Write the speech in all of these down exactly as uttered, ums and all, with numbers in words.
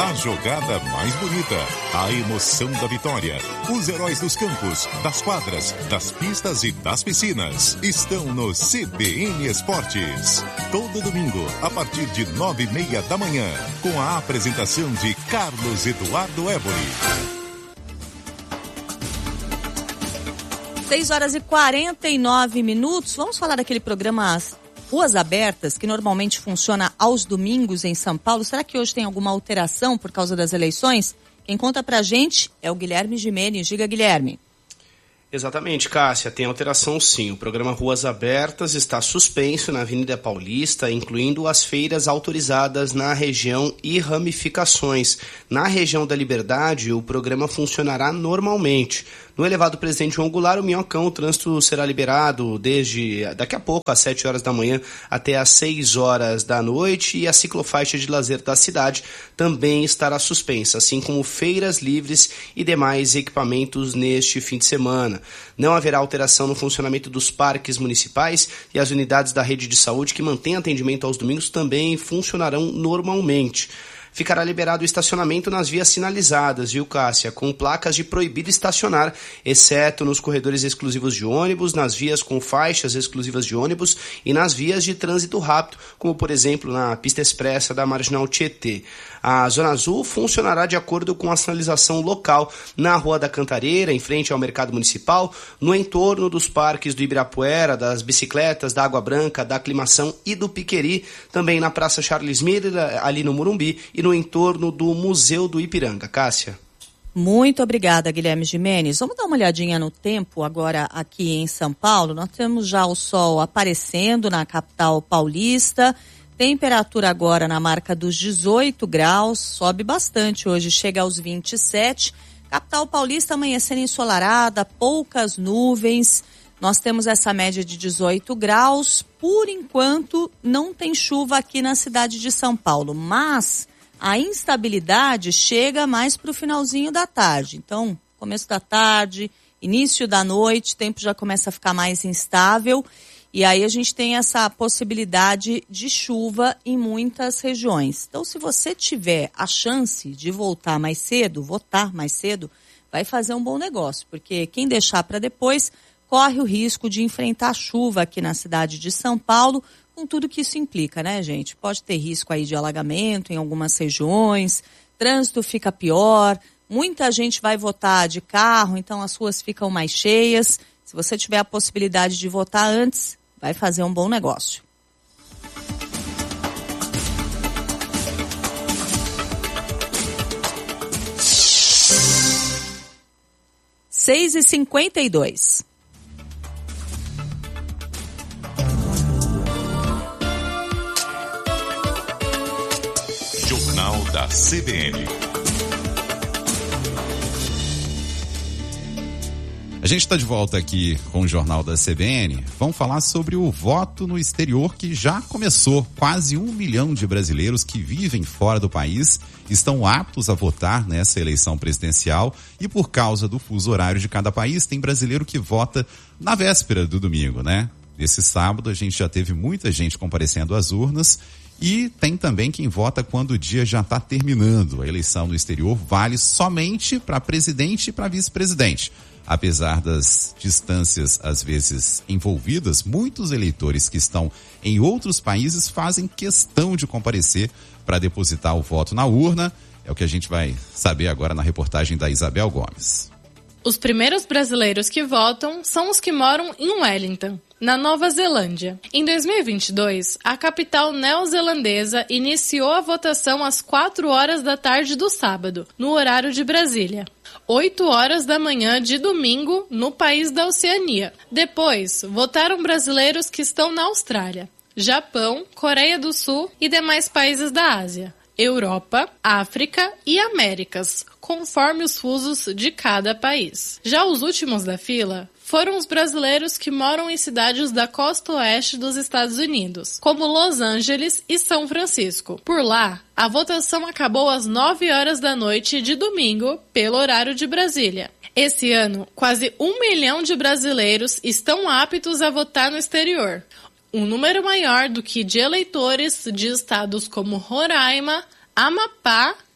A jogada mais bonita, a emoção da vitória, os heróis dos campos, das quadras, das pistas e das piscinas estão no C B N Esportes. Todo domingo, a partir de nove e meia da manhã, com a apresentação de Carlos Eduardo Évori. seis horas e quarenta e nove minutos. Vamos falar daquele programa Ruas Abertas, que normalmente funciona aos domingos em São Paulo. Será que hoje tem alguma alteração por causa das eleições? Quem conta pra gente é o Guilherme Gimenez. Diga, Guilherme. Exatamente, Cássia, tem alteração sim. O programa Ruas Abertas está suspenso na Avenida Paulista, incluindo as feiras autorizadas na região e ramificações. Na região da Liberdade, o programa funcionará normalmente. No elevado Presidente João Goulart, o Minhocão, o trânsito será liberado desde daqui a pouco, às sete horas da manhã, até às seis horas da noite, e a ciclofaixa de lazer da cidade também estará suspensa, assim como feiras livres e demais equipamentos neste fim de semana. Não haverá alteração no funcionamento dos parques municipais, e as unidades da rede de saúde que mantêm atendimento aos domingos também funcionarão normalmente. Ficará liberado o estacionamento nas vias sinalizadas, viu, Cássia? Com placas de proibido estacionar, exceto nos corredores exclusivos de ônibus, nas vias com faixas exclusivas de ônibus e nas vias de trânsito rápido, como, por exemplo, na pista expressa da Marginal Tietê. A Zona Azul funcionará de acordo com a sinalização local na Rua da Cantareira, em frente ao Mercado Municipal, no entorno dos parques do Ibirapuera, das bicicletas, da Água Branca, da Aclimação e do Piqueri, também na Praça Charles Miller, ali no Morumbi, e no entorno do Museu do Ipiranga. Cássia. Muito obrigada, Guilherme Gimenez. Vamos dar uma olhadinha no tempo agora aqui em São Paulo. Nós temos já o sol aparecendo na capital paulista. Temperatura agora na marca dos dezoito graus, sobe bastante hoje, chega aos vinte e sete. Capital paulista amanhecendo ensolarada, poucas nuvens. Nós temos essa média de dezoito graus. Por enquanto, não tem chuva aqui na cidade de São Paulo, mas a instabilidade chega mais para o finalzinho da tarde. Então, começo da tarde, início da noite, o tempo já começa a ficar mais instável. E aí a gente tem essa possibilidade de chuva em muitas regiões. Então, se você tiver a chance de voltar mais cedo, votar mais cedo, vai fazer um bom negócio. Porque quem deixar para depois corre o risco de enfrentar chuva aqui na cidade de São Paulo, com tudo que isso implica, né, gente? Pode ter risco aí de alagamento em algumas regiões, trânsito fica pior, muita gente vai votar de carro, então as ruas ficam mais cheias. Se você tiver a possibilidade de votar antes, vai fazer um bom negócio. seis e cinquenta e dois. Jornal da C B N. A gente está de volta aqui com o Jornal da C B N. Vamos falar sobre o voto no exterior que já começou. Quase um milhão de brasileiros que vivem fora do país estão aptos a votar nessa eleição presidencial, e por causa do fuso horário de cada país, tem brasileiro que vota na véspera do domingo, né? Esse sábado a gente já teve muita gente comparecendo às urnas, e tem também quem vota quando o dia já está terminando. A eleição no exterior vale somente para presidente e para vice-presidente. Apesar das distâncias às vezes envolvidas, muitos eleitores que estão em outros países fazem questão de comparecer para depositar o voto na urna. É o que a gente vai saber agora na reportagem da Isabel Gomes. Os primeiros brasileiros que votam são os que moram em Wellington, na Nova Zelândia. Em dois mil e vinte e dois, a capital neozelandesa iniciou a votação às quatro horas da tarde do sábado, no horário de Brasília. oito horas da manhã de domingo, no país da Oceania. Depois, votaram brasileiros que estão na Austrália, Japão, Coreia do Sul e demais países da Ásia, Europa, África e Américas, conforme os fusos de cada país. Já os últimos da fila foram os brasileiros que moram em cidades da costa oeste dos Estados Unidos, como Los Angeles e São Francisco. Por lá, a votação acabou às nove horas da noite de domingo, pelo horário de Brasília. Esse ano, quase um milhão de brasileiros estão aptos a votar no exterior, um número maior do que de eleitores de estados como Roraima, Amapá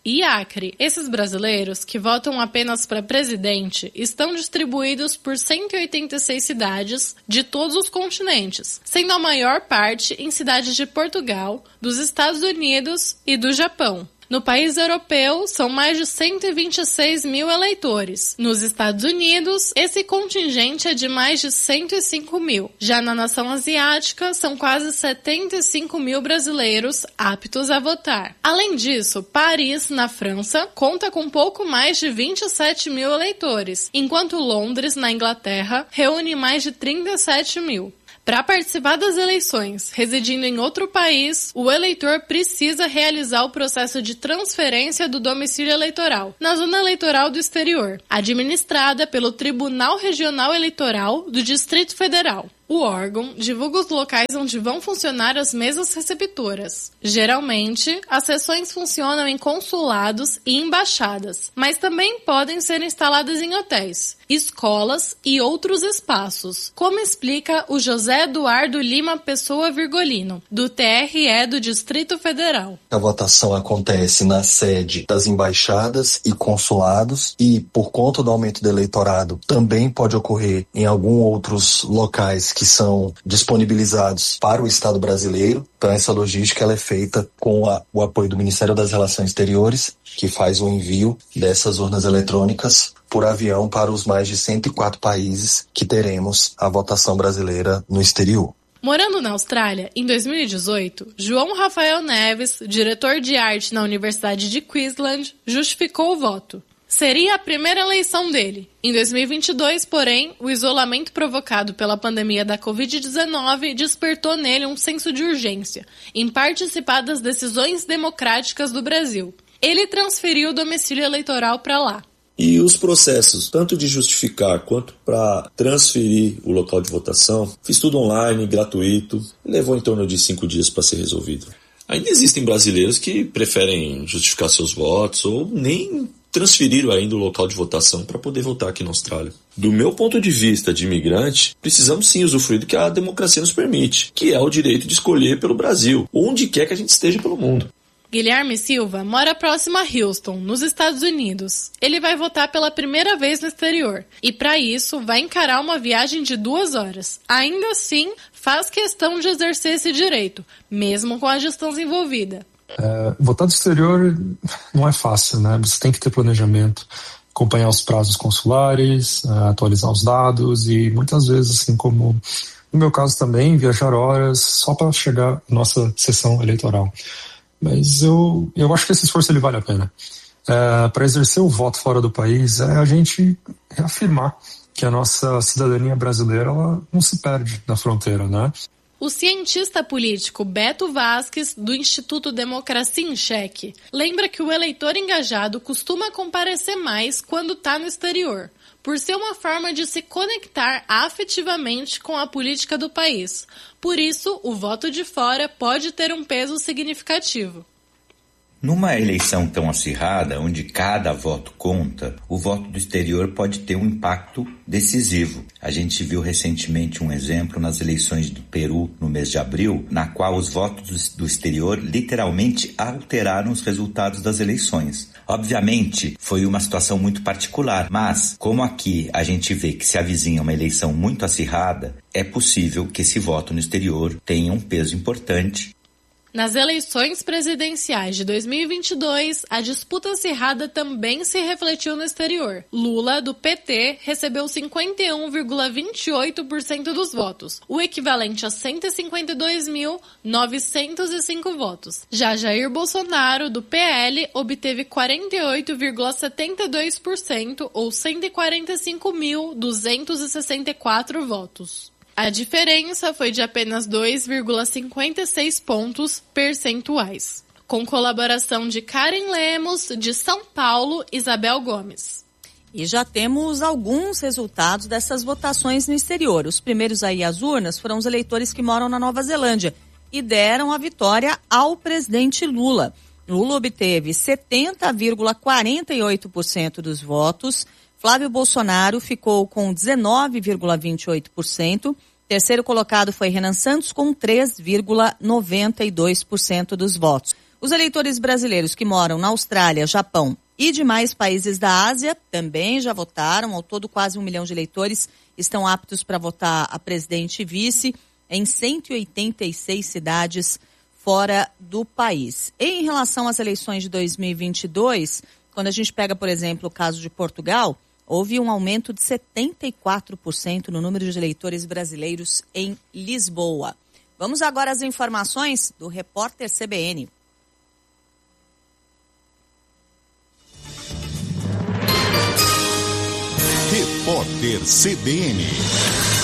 e Acre. Esses brasileiros, que votam apenas para presidente, estão distribuídos por cento e oitenta e seis cidades de todos os continentes, sendo a maior parte em cidades de Portugal, dos Estados Unidos e do Japão. No país europeu, são mais de cento e vinte e seis mil eleitores. Nos Estados Unidos, esse contingente é de mais de cento e cinco mil. Já na nação asiática, são quase setenta e cinco mil brasileiros aptos a votar. Além disso, Paris, na França, conta com pouco mais de vinte e sete mil eleitores, enquanto Londres, na Inglaterra, reúne mais de trinta e sete mil. Para participar das eleições, residindo em outro país, o eleitor precisa realizar o processo de transferência do domicílio eleitoral na zona eleitoral do exterior, administrada pelo Tribunal Regional Eleitoral do Distrito Federal. O órgão divulga os locais onde vão funcionar as mesas receptoras. Geralmente, as sessões funcionam em consulados e embaixadas, mas também podem ser instaladas em hotéis, escolas e outros espaços, como explica o José Eduardo Lima Pessoa Virgolino, do T R E do Distrito Federal. A votação acontece na sede das embaixadas e consulados e, por conta do aumento do eleitorado, também pode ocorrer em alguns outros locais que são disponibilizados para o Estado brasileiro. Então essa logística ela é feita com a, o apoio do Ministério das Relações Exteriores, que faz o envio dessas urnas eletrônicas por avião para os mais de cento e quatro países que teremos a votação brasileira no exterior. Morando na Austrália, em dois mil e dezoito, João Rafael Neves, diretor de arte na Universidade de Queensland, justificou o voto. Seria a primeira eleição dele. Em dois mil e vinte e dois, porém, o isolamento provocado pela pandemia da covid dezenove despertou nele um senso de urgência em participar das decisões democráticas do Brasil. Ele transferiu o domicílio eleitoral para lá. E os processos, tanto de justificar quanto para transferir o local de votação, fiz tudo online, gratuito, levou em torno de cinco dias para ser resolvido. Ainda existem brasileiros que preferem justificar seus votos ou nem transferiram ainda o local de votação para poder votar aqui na Austrália. Do meu ponto de vista de imigrante, precisamos sim usufruir do que a democracia nos permite, que é o direito de escolher pelo Brasil, onde quer que a gente esteja pelo mundo. Guilherme Silva mora próximo a Houston, nos Estados Unidos. Ele vai votar pela primeira vez no exterior e, para isso, vai encarar uma viagem de duas horas. Ainda assim, faz questão de exercer esse direito, mesmo com a distância envolvida. É, votar do exterior não é fácil, né? Você tem que ter planejamento, acompanhar os prazos consulares, atualizar os dados e muitas vezes, assim como no meu caso também, viajar horas só para chegar à nossa sessão eleitoral. Mas eu, eu acho que esse esforço ele vale a pena. É, para exercer o voto fora do país é a gente reafirmar que a nossa cidadania brasileira ela não se perde na fronteira, né? O cientista político Beto Vasques, do Instituto Democracia em Xeque, lembra que o eleitor engajado costuma comparecer mais quando está no exterior, por ser uma forma de se conectar afetivamente com a política do país. Por isso, o voto de fora pode ter um peso significativo. Numa eleição tão acirrada, onde cada voto conta, o voto do exterior pode ter um impacto decisivo. A gente viu recentemente um exemplo nas eleições do Peru, no mês de abril, na qual os votos do exterior literalmente alteraram os resultados das eleições. Obviamente, foi uma situação muito particular, mas como aqui a gente vê que se avizinha uma eleição muito acirrada, é possível que esse voto no exterior tenha um peso importante. Nas eleições presidenciais de dois mil e vinte e dois, a disputa acirrada também se refletiu no exterior. Lula, do P T, recebeu cinquenta e um vírgula vinte e oito por cento dos votos, o equivalente a cento e cinquenta e dois mil, novecentos e cinco votos. Já Jair Bolsonaro, do P L, obteve quarenta e oito vírgula setenta e dois por cento, ou cento e quarenta e cinco mil, duzentos e sessenta e quatro votos. A diferença foi de apenas dois vírgula cinquenta e seis pontos percentuais. Com colaboração de Karen Lemos, de São Paulo, Isabel Gomes. E já temos alguns resultados dessas votações no exterior. Os primeiros aí às urnas foram os eleitores que moram na Nova Zelândia e deram a vitória ao presidente Lula. Lula obteve setenta vírgula quarenta e oito por cento dos votos. Flávio Bolsonaro ficou com dezenove vírgula vinte e oito por cento. Terceiro colocado foi Renan Santos com três vírgula noventa e dois por cento dos votos. Os eleitores brasileiros que moram na Austrália, Japão e demais países da Ásia também já votaram. Ao todo, quase um milhão de eleitores estão aptos para votar a presidente e vice em cento e oitenta e seis cidades fora do país. Em relação às eleições de dois mil e vinte e dois, quando a gente pega, por exemplo, o caso de Portugal, houve um aumento de setenta e quatro por cento no número de eleitores brasileiros em Lisboa. Vamos agora às informações do repórter C B N. Repórter C B N.